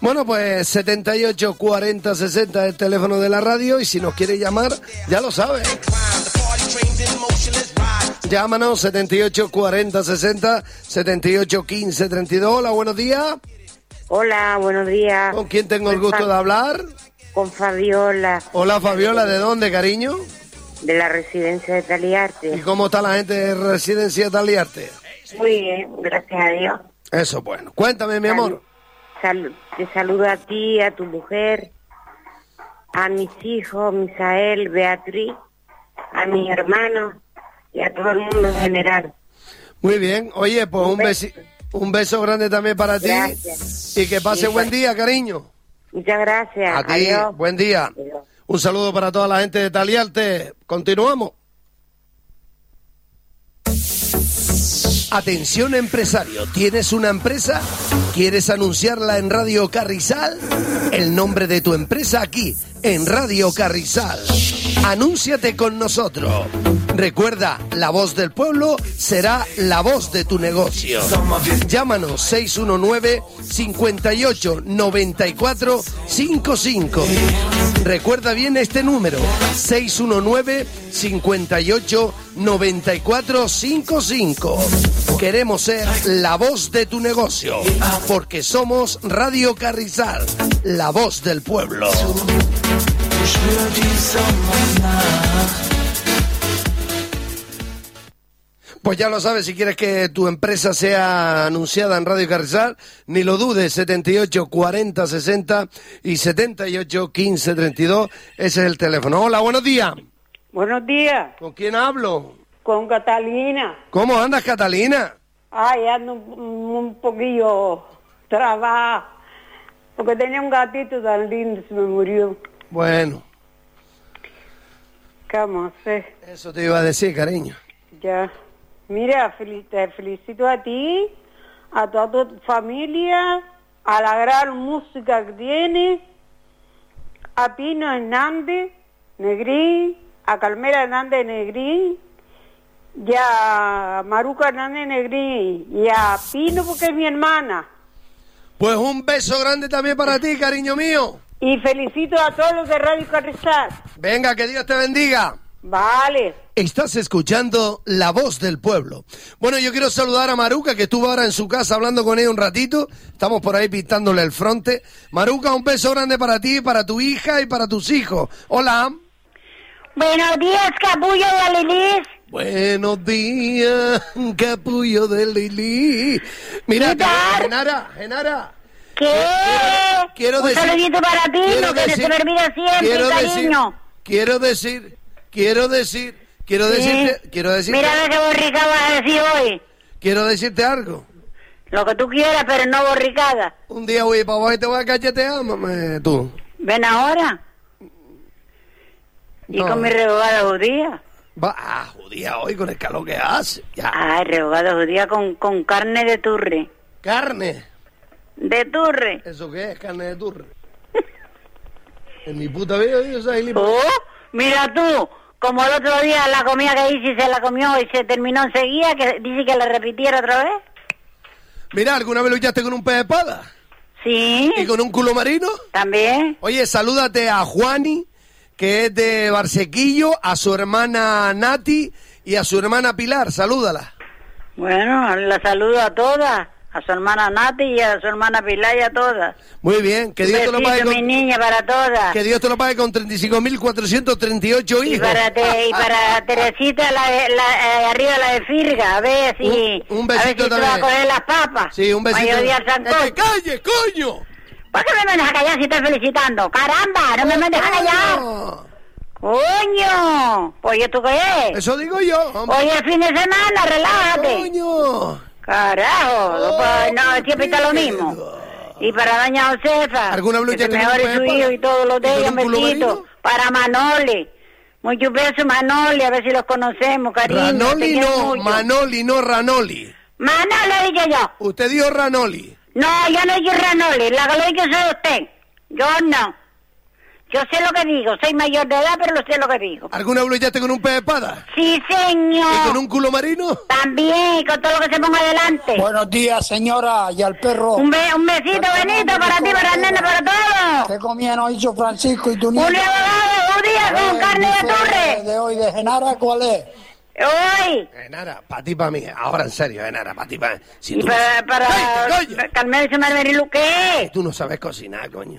Bueno, pues 78 40 60 es el teléfono de la radio y si nos quiere llamar, ya lo sabe. Llámanos 78 40 60 78 15 32. Hola, buenos días. Hola, buenos días. ¿Con quién tengo el gusto de hablar? Con Fabiola. Hola, Fabiola, ¿de dónde, cariño? De la residencia de Taliarte. ¿Y cómo está la gente de residencia de Taliarte? Muy bien, gracias a Dios. Eso, bueno. Cuéntame, mi amor. Te saludo a ti, a tu mujer, a mis hijos, Misael, Beatriz, a mis hermanos y a todo el mundo en general. Muy bien. Oye, pues un beso grande también para ti. Gracias. Y que pase buen día, cariño. Muchas gracias. A ti, Adiós. buen día. Adiós. Un saludo para toda la gente de Taliarte. Continuamos. Atención empresario, ¿tienes una empresa? ¿Quieres anunciarla en Radio Carrizal? El nombre de tu empresa aquí, en Radio Carrizal. Anúnciate con nosotros. Recuerda, la voz del pueblo será la voz de tu negocio. Llámanos 619 58 94 55. Recuerda bien este número, 619 58 94 55. Queremos ser la voz de tu negocio, porque somos Radio Carrizal, la voz del pueblo. Pues ya lo sabes, si quieres que tu empresa sea anunciada en Radio Carrizal, ni lo dudes, 78 40 60 y 78 15 32, ese es el teléfono. Hola, buenos días. Buenos días. ¿Con quién hablo? Con Catalina. ¿Cómo andas, Catalina? Ay, ando un poquillo trabada, porque tenía un gatito tan lindo, se me murió. Bueno. ¿Qué vamos a hacer? Eso te iba a decir, cariño. Ya. Mira, te felicito a ti, a toda tu familia, a la gran música que tienes, a Pino Hernández Negrín, a Carmela Hernández Negrín, y a Maruca Hernández Negrín, y a Pino porque es mi hermana. Pues un beso grande también para ti, cariño mío. Y felicito a todos los de Radio Carrizal. Venga, que Dios te bendiga. Vale. Estás escuchando La Voz del Pueblo. Bueno, yo quiero saludar a Maruca, que estuvo ahora en su casa hablando con ella un ratito. Estamos por ahí pintándole el fronte. Maruca, un beso grande para ti, para tu hija y para tus hijos. Hola. Buenos días, capullo de Lili. Buenos días, capullo de Lili. Mira, Genara. ¿Qué? Quiero un decir, saludito para ti, no que se me olvida siempre, cariño. Quiero decirte. Mira qué borricada vas a decir hoy. Quiero decirte algo. Lo que tú quieras, pero no borricada. Un día voy para abajo y te voy a cachetear, mamá, tú. ¿Ven ahora? ¿Y No. con mi rehogada judía? Judía hoy con el calor que hace. Ya. Ay, rehogada judía con carne de turre. ¿Carne? ¿De turre? ¿Eso qué es? ¿Carne de turre? En mi puta vida yo soy Oh, mira tú, como el otro día la comida que hice se la comió y se terminó enseguida, que dice que la repitiera otra vez. Mira, ¿alguna vez lo echaste con un pez de espada? Sí. ¿Y con un culo marino? También. Oye, salúdate a Juani, que es de Barsequillo, a su hermana Nati y a su hermana Pilar. Salúdala. Bueno, la saludo a todas, a su hermana Nati y a su hermana Pilar y a todas. Muy bien, que Dios te lo pague con... mi niña, para todas. Que Dios te lo pague con 35.438 hijos. Y para Teresita, arriba la de Firga, a ver si... Un besito a ver si también. te va a coger las papas. Sí, un besito. Mayoría sancocho. ¡Que te calles, coño! ¿Por qué me mandas a callar si estoy felicitando? ¡Caramba! ¡No me mandes a callar! ¡Coño! Pues, ¿y tú qué es? Eso digo yo, hombre. Hoy es fin de semana, relájate. ¡Coño! Carajo, pues, no, siempre está lo mismo. Y para doña Josefa, ¿Alguna que se blucha mejore su hijo y todos los de ellos, besitos. Para Manoli, muchos besos Manoli, a ver si los conocemos, cariño. Ranoli no, Manoli, no Ranoli. Manoli dije yo. Usted dijo Ranoli. No, yo no digo Ranoli, la que lo digo soy usted. Yo no. Yo sé lo que digo, soy mayor de edad, pero lo sé lo que digo. ¿Alguna vez lo echaste con un pez de espada? Sí, señor. ¿Y con un culo marino? También, con todo lo que se ponga adelante. Buenos días, señora, y al perro. Un besito, Benito, para ti, para el nene, comiendo, hizo Francisco y tu Un nieto. rebanado de judía con carne de torre. De hoy, de Genara, ¿cuál es? Hoy. Genara, para ti, para mí. Ahora en serio, Genara, para ti, para mí. Si Y tú, para ¡Cállate, coño! Carmen y Marmerilu, ¿qué? Tú no sabes cocinar, coño.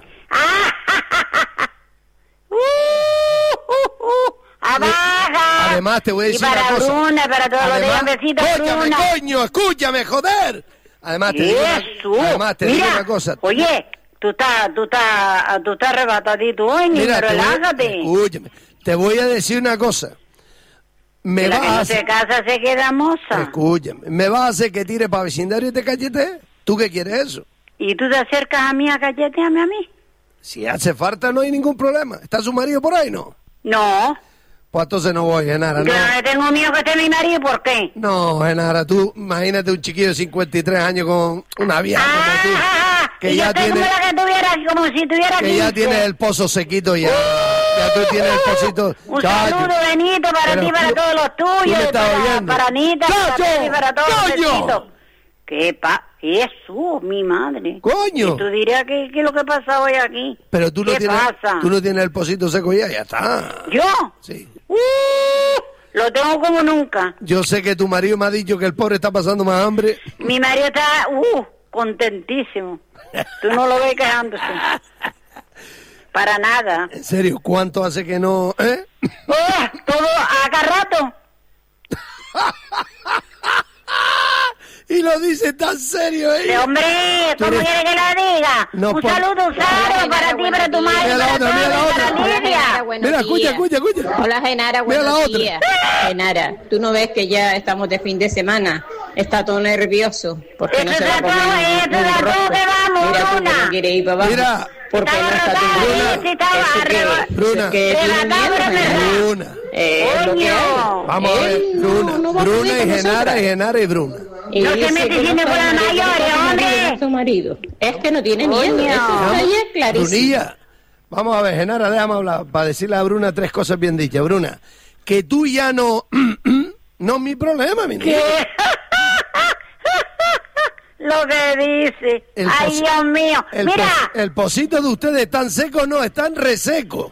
¡Abaja! Además, te voy a decir y para una cosa. Bruna, para todos los días, besitos, Escúchame, Bruna. coño, escúchame, joder. Además, te digo Mira, una cosa. Oye, tú estás arrebatadito hoy, niño, relájate. Escúchame, te voy a decir una cosa. Me La que no vas se casa se queda moza. Escúchame, ¿me vas a hacer que tire para vecindario y te cachete? ¿Tú qué quieres eso? ¿Y tú te acercas a mí a cachetearme a mí? Si hace falta, no hay ningún problema. ¿Está su marido por ahí, no? No. Pues entonces no voy, Genara, Yo no. no le tengo miedo que esté mi marido, ¿por qué? No, Genara, tú imagínate un chiquillo de 53 años con una vieja como tú, que y ya yo estoy tiene, como la que tuviera, como si tuviera que 15. ya tiene el pozo sequito ya. Ya tú tienes el pocito. Un Chacho. saludo, Benito, para Pero ti, para tú- todos los tú me tuyos, estás oyendo. para Anita, para ¡Chacho! ti y para todos los ¡Coño! besitos. ¿Qué Jesús, mi madre. ¡Coño! Y tú dirías que es lo que pasa hoy aquí. Pero tú no ¿Qué tienes, pasa? tú no tienes el pocito seco ya está. ¿Yo? Sí. Lo tengo como nunca. Yo sé que tu marido me ha dicho que el pobre está pasando más hambre. Mi marido está, contentísimo. Tú no lo ves quejándose. Para nada. En serio, ¿cuánto hace que no? Todo acá rato. Y lo dice tan serio ella. Hombre, ¿cómo eres- quiere que la diga? No, un por- saludo, Saro, para ti, para tu madre, Mira la para otra, mira la todos, otra. para Lidia. Mira, escucha. Hola, Genara, Mira la buenos otra. días. Genara, ¿tú no ves que ya estamos de fin de semana? Está todo nervioso. ¿Por qué no Esto se va a es comer todo, esto un es todo rosco? que vamos, Mira, ¿por qué Bruna. no quiere ir para abajo? Mira. ¿Por qué no está tu Estaba Bruna? sí, estaba Eso que- arriba. Bruna. eso que tiene miedo, Genara. Bruna. Es lo que hay. Vamos a ver, Él no Bruna. va a Bruna comer y con Genara, nosotras. y Genara y Bruna. Y No se dice mete que siempre no con sabe las que mayores, su marido hombre. no es su marido. Es que no tiene miedo. Coño. Eso está ya clarísimo. Brunilla, vamos a ver, Genara, déjame hablar, para decirle a Bruna 3 cosas bien dichas. Bruna, que tú ya no... no es mi problema, mi niña. Lo que dice. El Ay, pos- Dios mío. Mira. El pocito de ustedes están secos, no, están resecos.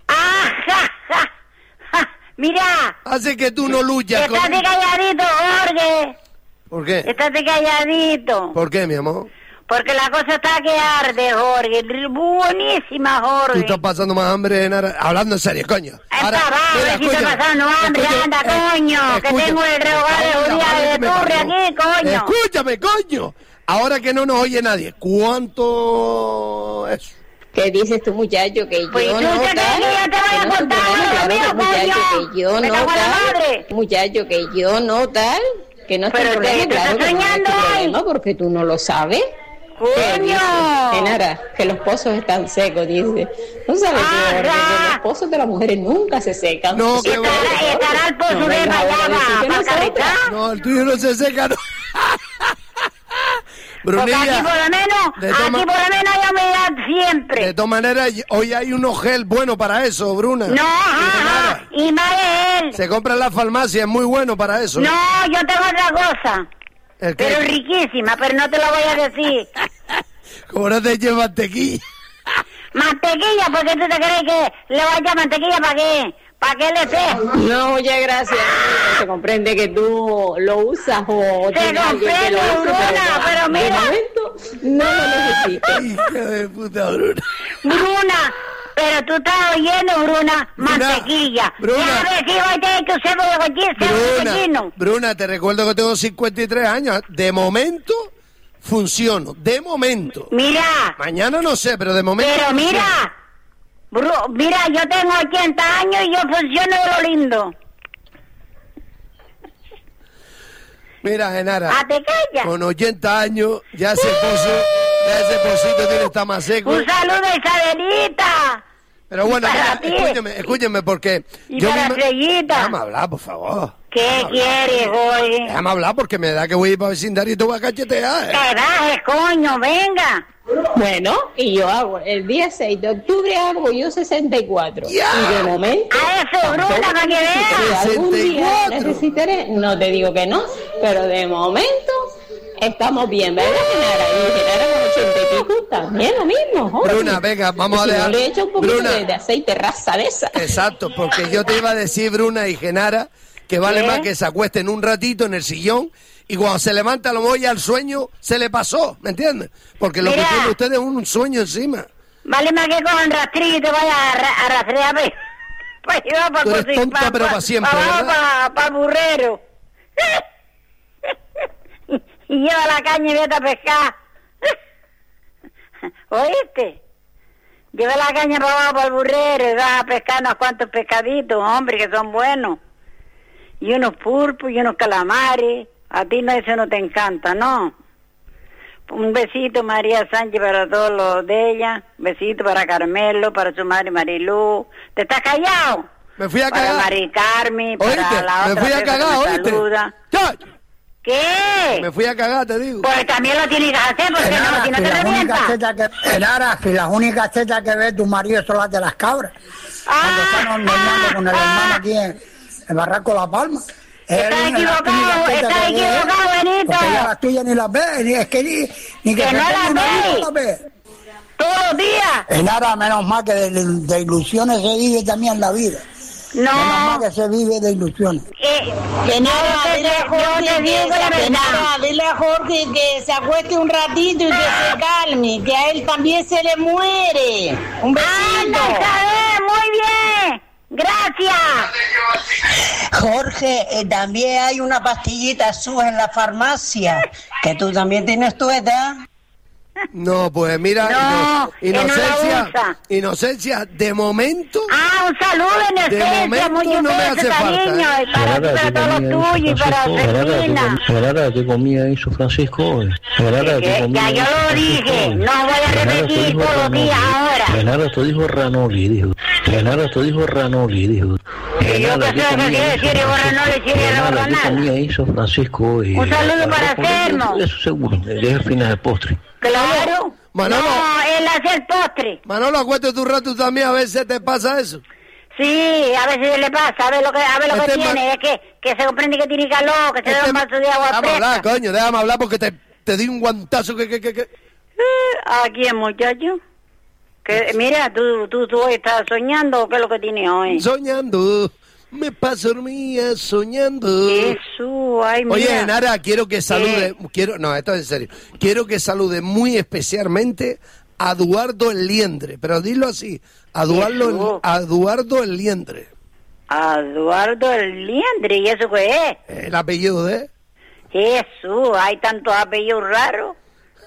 Mira. Hace que tú no luchas con... Estate calladito, Jorge. ¿Por qué? Estate calladito. ¿Por qué, mi amor? Porque la cosa está que arde, Jorge. Buenísima, Tú Jorge. estás pasando más hambre, Genara. Hablando en serio, coño. Ahora, mira, si estoy escúchame, pasando hambre, escúchame, anda, coño, que escúchame. tengo el rehogar de Ahora, judía vale, de que me torre parió. aquí, coño. Escúchame, coño. Ahora que no nos oye nadie, ¿cuánto es? ¿Qué dices tú, muchacho? Que Pues yo tú no te crees tal. que yo te voy a Que no es tu contar problema, lo claro, mío, que muchacho, coño. que yo Me no cago en la tal. madre. Muchacho, que yo no tal. Que no es tu Pero problema, te claro estás que no es tu soñando hoy. problema, porque tú no lo sabes. ¿Qué dices? ¡Coño! Genara, que los pozos están secos, dice. ¿No sabes Ajá. que los pozos de las mujeres nunca se secan? No, que Estará el pozo No, de venga, ahora Mayaba decir que para nosotras. calentar. No, el tuyo no se seca, no. Porque aquí Brunilla, por lo menos, de aquí toma- por lo menos hay humedad siempre. de todas maneras, hoy hay unos gel bueno para eso, Bruna. No, Y ajá, Genara, y más de él. se compra en la farmacia, es muy bueno para eso. No, yo tengo otra cosa. ¿El qué? Pero riquísima, pero no te lo voy a decir. Como no te eches mantequilla. Mantequilla, porque tú te crees que le voy a echar mantequilla para qué? ¿Para qué le sé? No, muchas gracias. Se comprende que tú lo usas o Se tienes alguien que lo comprende, use, Bruna, pero de mira. momento no lo necesito. Hija de puta, Bruna. Bruna, pero tú estás oyendo, Bruna, mantequilla. Bruna. Ya ves que voy a tener que usar Bruna, Bruna, te recuerdo que tengo 53 años. De momento, funciono. De momento. Mira, Mañana no sé, pero de momento. pero funciono. mira. Mira, yo tengo 80 años y yo funciono de lo lindo. Mira, Genara. Ah, te callas. Con 80 años, ya ese pocito tiene está más seco. Un saludo a Isabelita. Pero bueno, para mira, ti. escúcheme, porque. Y para Estrellita. Déjame hablar, por favor. ¿Qué quieres, Jorge? Déjame hablar porque me da que voy a ir para vecindario y te voy a cachetear. Que bajes, coño, venga. Bueno, y yo hago, el día 6 de octubre hago yo 64. ¡Ya! Y de momento... A eso, Bruna, para que veas. Si algún día 64. necesitaré, no te digo que no, pero de momento Estamos bien, ¿verdad, Genara? Y Genara con 80 y pico también lo mismo, Jorge. Bruna, venga, vamos a Si dejar... no le echo un poquito Bruna. de aceite raza de esa. Exacto, porque yo te iba a decir, Bruna y Genara, que vale ¿Qué? más que se acuesten un ratito en el sillón y cuando se levanta a lo mejor ya el sueño se le pasó, ¿me entiendes? Porque lo Mira. que tiene usted es un sueño encima. Vale más que cojan rastrillo y te vayas a rastrear para llevar para Tú eres tonta, pero pa' siempre, ¿verdad? Para burrero. Y lleva la caña y vete a pescar. ¿Oíste? Lleva la caña para abajo para el burrero y vas a pescar unos cuantos pescaditos, hombre, que son buenos. Y unos pulpos y unos calamares. A ti no, eso no te encanta, ¿no? Un besito, María Sánchez, para todos los de ella. Un besito para Carmelo, para su madre Marilú. ¿Te estás callado? Me fui a Para cagar. Mari Carmen, para ¿Oíste? la Me otra fui a jefa cagar, que me ¿oíste? saluda. ¡Ya! ¿Qué? Me fui a cagar, te digo. Pues también lo tienes que hacer, porque no, si no te revienta. Si las únicas tetas que ve tu marido son las de las cabras. Cuando están horneando con el hermano aquí en el Barranco La Palma. Estás equivocado, Benito. Porque ya las tuyas ni las ves, ni es que ni que Que se no las tenga una vida, ves. no las ves. Todos los días. Genara, menos mal que de ilusiones se vive también la vida. Menos mal No. que se vive de ilusiones. Genara, dile a Jorge, dile a Jorge que se acueste un ratito y que se calme, que a él también se le muere. Un ¡Anda, besito. Isabel! ¡Muy bien! ¡Gracias! Jorge, también hay una pastillita azul en la farmacia, que tú también tienes tu edad. No, pues mira, No, que no la Inocencia, usa. Inocencia, de momento, Ah, un saludo, Inocencia, momento mucho no me beso, hace falta, cariño, ¿eh? y para todo lo tuyo y para Cristina. Gerarda, ¿qué comía hizo Francisco hoy? Gerarda, ¿qué comía Ya yo hizo lo Francisco dije, hoy? no voy a Genaro, repetir esto dijo todos los días Ranoli. ahora. Genaro, esto dijo Ranoli, dijo. Genaro, esto dijo Ranoli, dijo. Y yo Genaro, que sé que quiere decir Ranoli, quiere Genaro, ¿qué Ranoli. comía hizo Francisco hoy? Un saludo para Arroz con leche, Sermo. Eso seguro, es el final del postre. Claro. Manolo. No, él hace el postre. Manolo, acuéstate un rato también a ver si te pasa eso. Sí, a veces le pasa, a ver lo que Este tiene, es que se comprende que tiene calor, que se da un vaso de agua Déjame hablar, fresca. coño, déjame hablar porque te di un guantazo que... ¿A quién, muchacho? Que, mira, tú hoy estás soñando, ¿o qué es lo que tienes hoy? Soñando, me paso dormida soñando. Jesús, ay, mira. Oye, Nara, quiero que salude, no, esto es en serio, quiero que salude muy especialmente a Eduardo el Liendre, pero dilo así, Jesús. Eduardo el Liendre, Eduardo el Liendre, ¿y eso qué es? el apellido de... Jesús, hay tantos apellidos raros.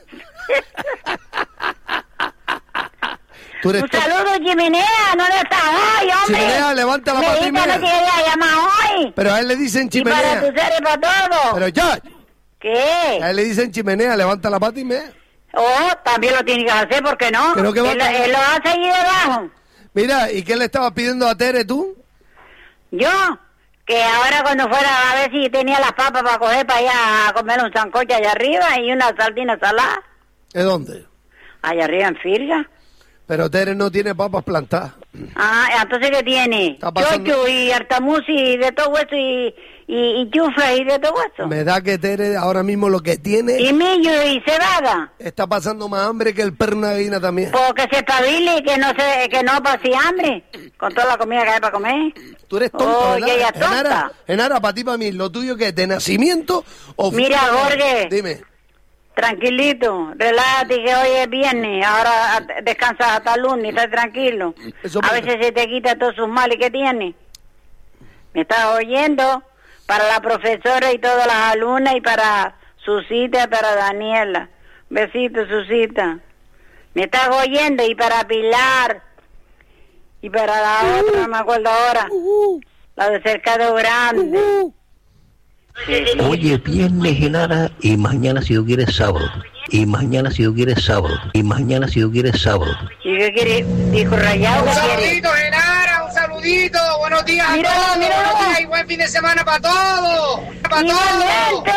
Tú eres Un saludo, Chimenea, ¿dónde estás hoy, hombre? Chimenea, levanta la pata y Me dijiste mira. que quería llamar hoy. Pero a él le dicen Y para chimenea. tu ser y para todo. Pero ya, ¿Qué? a él le dicen chimenea, levanta la pata y mea. Oh, también lo tiene que hacer, ¿por qué no? Creo que va a estar- él lo hace ahí debajo. Mira, ¿y qué le estabas pidiendo a Tere tú? Yo, que ahora cuando fuera a ver si tenía las papas para coger para allá a comer un sancocho allá arriba y una sardina salada, ¿De dónde? allá arriba en Firga. Pero Tere no tiene papas plantadas. Ah, entonces ¿qué tiene? Está pasando- Chocho y hartamusi y de todo eso y chufla y de todo eso. Me da que Tere ahora mismo lo que tiene Y millo y cebada. está pasando más hambre que el perro de una gallina también. Porque se espabile y que no pase hambre con toda la comida que hay para comer. Tú eres tonta, Oye, ¿verdad? ella es tonta. Genara, para ti, para mí, ¿lo tuyo que es de nacimiento o... Mira, Jorge. Dime. Tranquilito, relájate que hoy es viernes, ahora descansas hasta el lunes, estás tranquilo. Eso A pasa. veces se te quita todos sus males que tienes. ¿Me estás oyendo? Para la profesora y todas las alumnas y para Susita, para Daniela. Besito, Susita. ¿Me estás oyendo? Y para Pilar. Y para la otra, no me acuerdo ahora. La de Cercado Grande. Oye, viernes, Genara, y mañana si Dios quiere sábado. Y mañana si Dios quiere sábado. Y mañana si Dios quiere sábado. ¿Y qué quiere? Dijo Rayado. ¿Qué quiere? Genara, un saludito, buenos días Mira, a todos, mira. buenos días y buen fin de semana para todos, para Igualmente.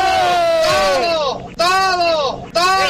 todos,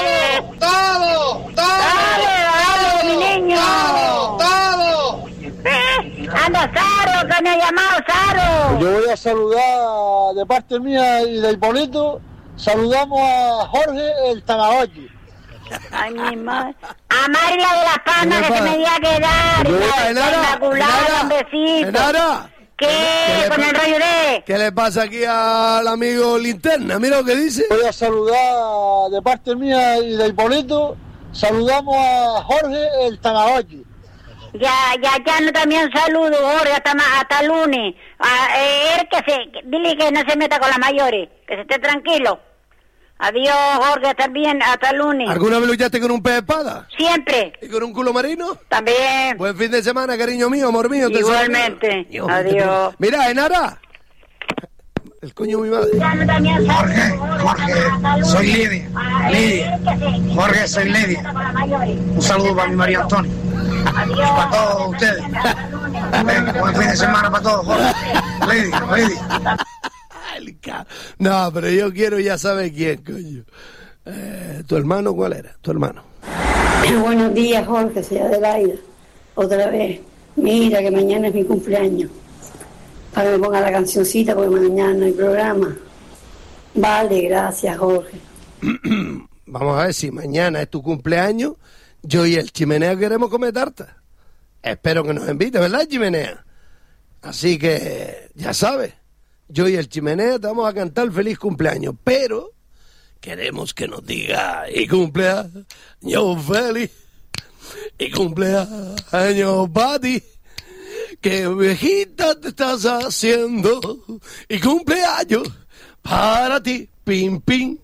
Dale, mi niño. todos. Anda, Saro, que me ha llamado Saro. Yo voy a saludar de parte mía y de Hipólito saludamos a Jorge el Tamagotchi. Ay, mi madre. A Mari la de las Palmas, que se me dio a quedar. Inmaculada, un besito. Enara. ¿Qué? Con el rollo de... ¿Qué le pasa aquí al amigo Linterna? Mira lo que dice. Voy a saludar de parte mía y de Hipólito. Saludamos a Jorge el Tamagotchi. Ya no también saludo, Jorge, hasta lunes. Dile que no se meta con las mayores, que se esté tranquilo. Adiós, Jorge, hasta el lunes. ¿Alguna vez luchaste con un pez de espada? Siempre. ¿Y con un culo marino? También. Buen fin de semana, cariño mío, amor mío. Igualmente. Adiós. Mira, Enara. El coño de mi madre. Jorge, soy Lidia. Jorge, soy Lidia. Un saludo para mi María Antonia. Y para todos ustedes. Venga, buen fin de semana para todos, Jorge. Lidia. No, pero yo quiero ya saber quién, coño. ¿Tu hermano cuál era? ¿Tu hermano? Buenos días, Jorge, soy Adelaida. Otra vez. Mira que mañana es mi cumpleaños. Para que me ponga la cancioncita porque mañana no hay programa. Vale, gracias, Jorge. Vamos a ver si mañana es tu cumpleaños. Yo y el Chimenea queremos comer tarta. Espero que nos invite, ¿verdad, Chimenea? Así que, ya sabes. Yo y el Chimenea te vamos a cantar feliz cumpleaños, pero queremos que nos diga y cumpleaños feliz y cumpleaños para ti, que viejita te estás haciendo y cumpleaños para ti, pim pim.